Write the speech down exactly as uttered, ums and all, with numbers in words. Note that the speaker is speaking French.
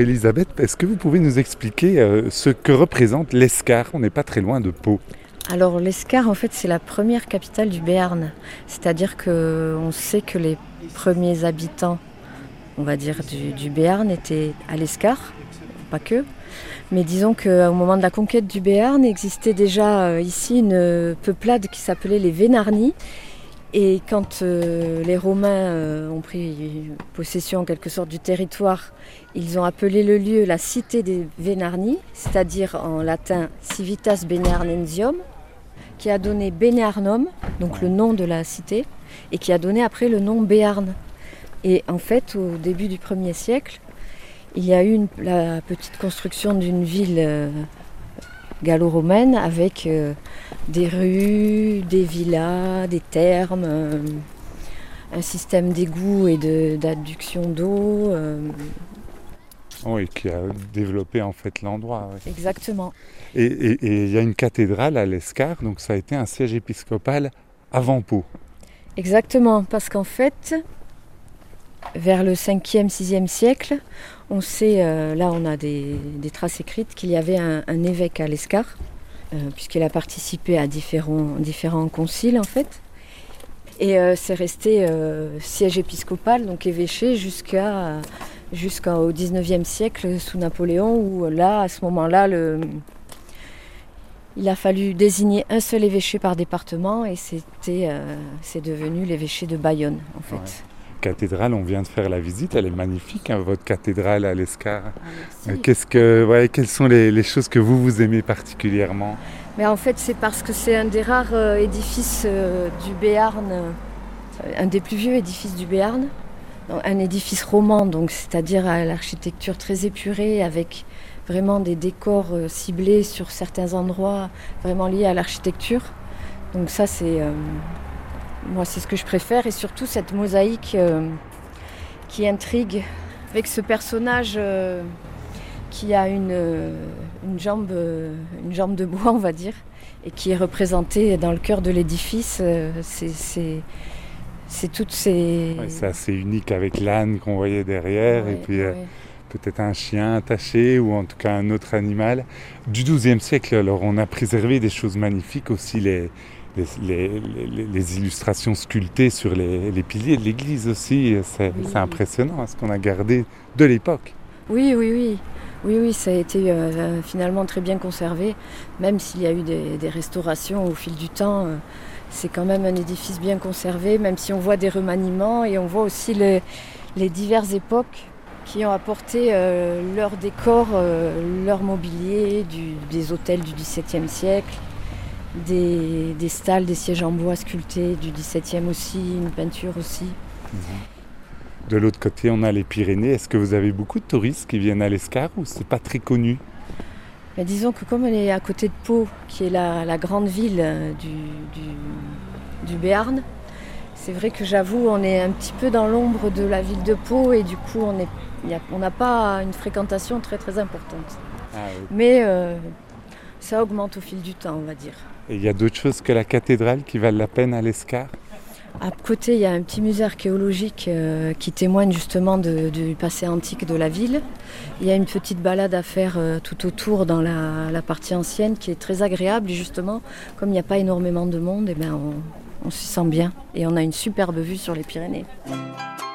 Elisabeth, est-ce que vous pouvez nous expliquer euh, ce que représente l'Escar? On n'est pas très loin de Pau. Alors l'Escar, en fait, c'est la première capitale du Béarn. C'est-à-dire qu'on sait que les premiers habitants, on va dire, du, du Béarn étaient à l'Escar, pas que. Mais disons qu'au moment de la conquête du Béarn, existait déjà euh, ici une peuplade qui s'appelait les Vénarnis. Et quand euh, les Romains euh, ont pris possession en quelque sorte du territoire, ils ont appelé le lieu la cité des Vénarnis, c'est-à-dire en latin Civitas Benearnensium, qui a donné Benearnum, donc le nom de la cité, et qui a donné après le nom Béarn. Et en fait, au début du premier siècle, il y a eu une, la petite construction d'une ville euh, gallo-romaine avec euh, des rues, des villas, des thermes, euh, un système d'égout et de, d'adduction d'eau. Euh. Oui, qui a développé en fait l'endroit. Ouais. Exactement. Et il y a une cathédrale à l'Escar, donc ça a été un siège épiscopal avant Pau. Exactement, parce qu'en fait, vers le cinquième, sixième siècle, on sait, euh, là on a des, des traces écrites, qu'il y avait un, un évêque à l'Escar, euh, puisqu'il a participé à différents, différents conciles en fait. Et euh, c'est resté euh, siège épiscopal, donc évêché, jusqu'à, jusqu'au dix-neuvième siècle sous Napoléon, où là, à ce moment-là, le, il a fallu désigner un seul évêché par département, et c'était, euh, c'est devenu l'évêché de Bayonne en fait. Ouais. Cathédrale, on vient de faire la visite, elle est magnifique, hein, votre cathédrale à l'Escar. Ah, Qu'est-ce que, ouais, quelles sont les, les choses que vous, vous aimez particulièrement? Mais en fait, c'est parce que c'est un des rares euh, édifices euh, du Béarn, euh, un des plus vieux édifices du Béarn, donc, un édifice roman, donc c'est-à-dire à l'architecture très épurée, avec vraiment des décors euh, ciblés sur certains endroits, vraiment liés à l'architecture. Donc ça, c'est... Euh, Moi, c'est ce que je préfère, et surtout cette mosaïque euh, qui intrigue, avec ce personnage euh, qui a une, euh, une, jambe, euh, une jambe de bois, on va dire, et qui est représenté dans le cœur de l'édifice. Euh, c'est, c'est, c'est toutes ces... Ouais, c'est assez unique avec l'âne qu'on voyait derrière, ouais, et puis euh, ouais. peut-être un chien attaché, ou en tout cas un autre animal. Du douzième siècle, alors on a préservé des choses magnifiques aussi, les... Les, les, les, les illustrations sculptées sur les, les piliers de l'église aussi, c'est, Oui. c'est impressionnant ce qu'on a gardé de l'époque. Oui, oui, oui. Oui, oui, ça a été euh, finalement très bien conservé, même s'il y a eu des, des restaurations au fil du temps. Euh, c'est quand même un édifice bien conservé, même si on voit des remaniements, et on voit aussi les, les diverses époques qui ont apporté euh, leur décor, euh, leur mobilier, du, des hôtels du dix-septième siècle. Des, des stalles, des sièges en bois sculptés du dix-septième aussi, une peinture aussi. De l'autre côté, on a les Pyrénées. Est-ce que vous avez beaucoup de touristes qui viennent à l'Escar, ou c'est pas très connu? Mais disons que comme elle est à côté de Pau, qui est la, la grande ville du, du, du Béarn, c'est vrai que j'avoue, on est un petit peu dans l'ombre de la ville de Pau, et du coup on est, y a, on n'a pas une fréquentation très très importante. Ah, oui. Mais euh, ça augmente au fil du temps, on va dire. Et il y a d'autres choses que la cathédrale qui valent la peine à l'Escar? À côté, il y a un petit musée archéologique euh, qui témoigne justement de, du passé antique de la ville. Il y a une petite balade à faire euh, tout autour dans la, la partie ancienne qui est très agréable. Et justement, comme il n'y a pas énormément de monde, eh bien, on, on s'y sent bien. Et on a une superbe vue sur les Pyrénées.